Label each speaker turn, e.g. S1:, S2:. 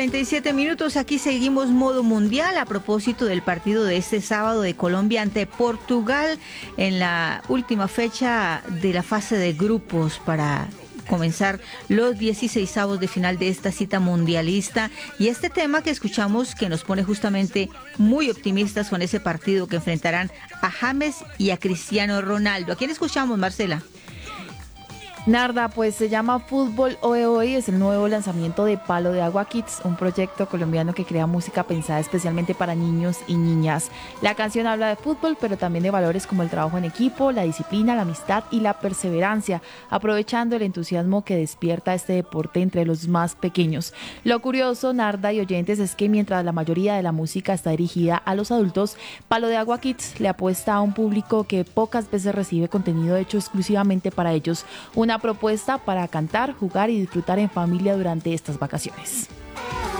S1: 8:47. Aquí seguimos modo mundial a propósito del partido de este sábado de Colombia ante Portugal en la última fecha de la fase de grupos para comenzar los 16avos de final de esta cita mundialista. Y este tema que escuchamos que nos pone justamente muy optimistas con ese partido que enfrentarán a James y a Cristiano Ronaldo. ¿A quién escuchamos, Marcela?
S2: Narda, pues se llama Fútbol Oe Oe, es el nuevo lanzamiento de Palo de Agua Kids, un proyecto colombiano que crea música pensada especialmente para niños y niñas. La canción habla de fútbol, pero también de valores como el trabajo en equipo, la disciplina, la amistad y la perseverancia, aprovechando el entusiasmo que despierta este deporte entre los más pequeños. Lo curioso, Narda y oyentes, es que mientras la mayoría de la música está dirigida a los adultos, Palo de Agua Kids le apuesta a un público que pocas veces recibe contenido hecho exclusivamente para ellos. Una propuesta para cantar, jugar y disfrutar en familia durante estas vacaciones.